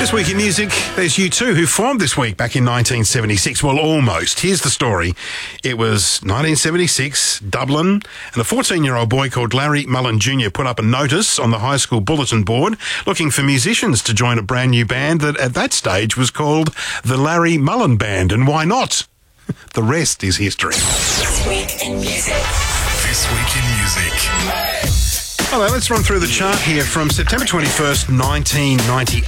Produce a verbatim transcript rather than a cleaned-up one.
This week in music, there's U two, who formed this week back in nineteen seventy-six. Well, almost. Here's the story. It was nineteen seventy-six, Dublin, and a fourteen-year-old boy called Larry Mullen Junior put up a notice on the high school bulletin board looking for musicians to join a brand new band that at that stage was called the Larry Mullen Band. And why not? The rest is history. This Week in Music. This Week in Music. Hello, let's run through the chart here from September twenty-first, nineteen ninety-eight.